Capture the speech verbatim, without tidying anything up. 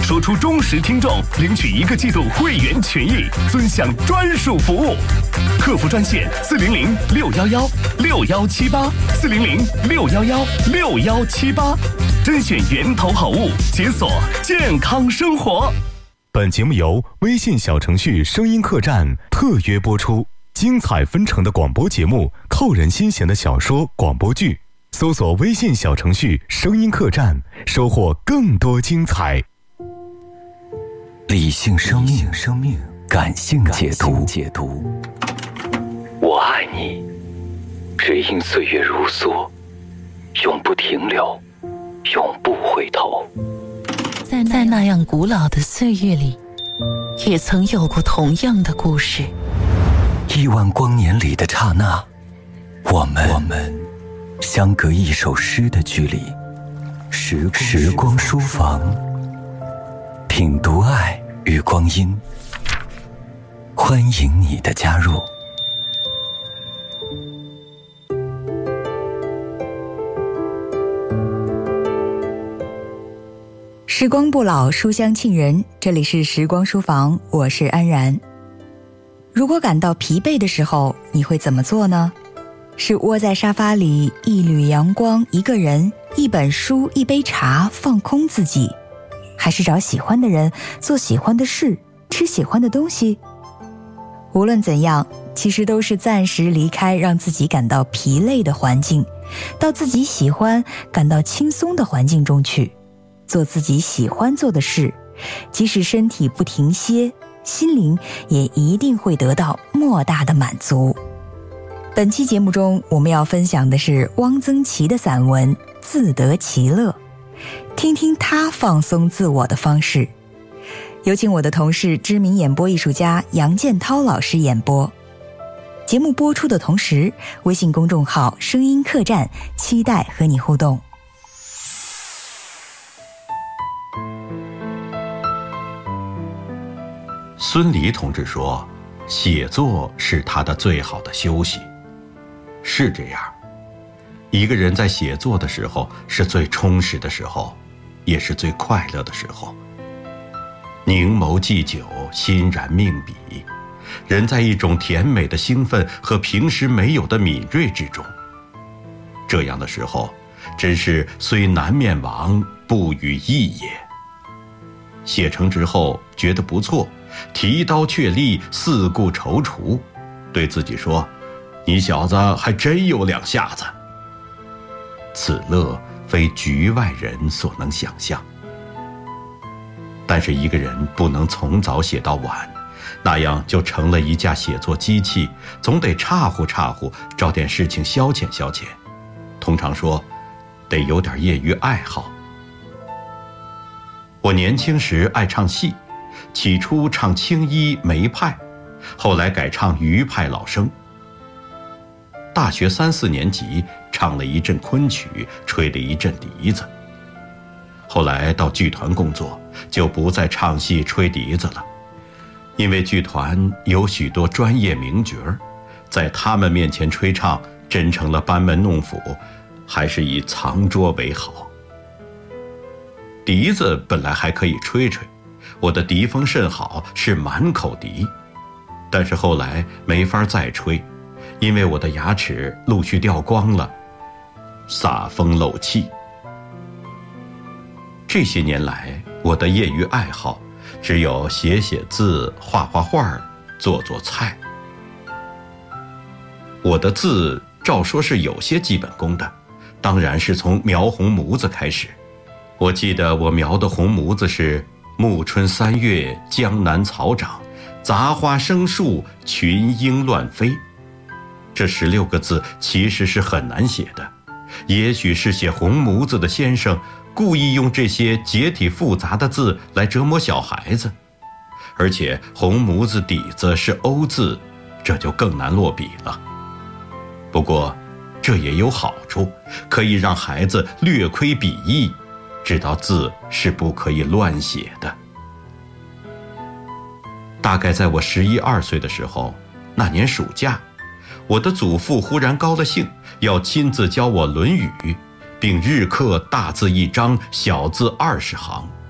说出忠实听众领取一个季度会员权益，尊享专属服务。客服专线四零零六幺幺六幺七八四零零六幺幺六幺七八，甄选源头好物，解锁健康生活。 本节目由微信小程序声音客栈特约播出。精彩纷呈的广播节目，扣人心弦的小说广播剧，搜索微信小程序声音客栈，收获更多精彩。 理性生命，生命感性解读。解读。我爱你，只因岁月如梭，永不停留，永不回头。 在在那样古老的岁月里，也曾有过同样的故事。 亿万光年里的刹那，我们我们相隔一首诗的距离。时光时光书房，品读爱与光阴，欢迎你的加入。 时光不老，书香沁人，这里是时光书房，我是安然。如果感到疲惫的时候，你会怎么做呢？是窝在沙发里，一缕阳光，一个人，一本书，一杯茶，放空自己，还是找喜欢的人，做喜欢的事，吃喜欢的东西？无论怎样，其实都是暂时离开让自己感到疲累的环境，到自己喜欢感到轻松的环境中去，做自己喜欢做的事，即使身体不停歇，心灵也一定会得到莫大的满足。本期节目中，我们要分享的是汪曾祺的散文《自得其乐》，听听他放松自我的方式。有请我的同事知名演播艺术家杨建涛老师演播。节目播出的同时，微信公众号声音客栈期待和你互动。 孙犁同志说，写作是他的最好的休息。是这样，一个人在写作的时候是最充实的时候，也是最快乐的时候。凝眸既久，欣然命笔，人在一种甜美的兴奋和平时没有的敏锐之中。这样的时候，真是虽南面王，不与义也。写成之后觉得不错，提刀掬利，四顾踌躇，对自己说，你小子还真有两下子。此乐非局外人所能想象。但是一个人不能从早写到晚，那样就成了一架写作机器，总得岔乎岔乎，找点事情消遣消遣。通常说，得有点业余爱好。我年轻时爱唱戏，起初唱青衣梅派，后来改唱余派老生。大学三四年级唱了一阵昆曲，吹了一阵笛子。后来到剧团工作，就不再唱戏吹笛子了，因为剧团有许多专业名角，在他们面前吹唱真成了班门弄斧，还是以藏拙为好。笛子本来还可以吹吹，我的笛风甚好，是满口笛，但是后来没法再吹，因为我的牙齿陆续掉光了，撒风漏气。这些年来，我的业余爱好只有写写字、画画画、做做菜。我的字照说是有些基本功的，当然是从描红模子开始。我记得我描的红模子是暮春三月，江南草长，杂花生树，群莺乱飞。这十六个字其实是很难写的，也许是写红模子的先生故意用这些结体复杂的字来折磨小孩子，而且红模子底子是欧字，这就更难落笔了。不过这也有好处，可以让孩子略窥笔意，知道字是不可以乱写的。大概在我十一二岁的时候，那年暑假，我的祖父忽然高了兴，要亲自教我《论语》，并日课大字一张，小字二十行。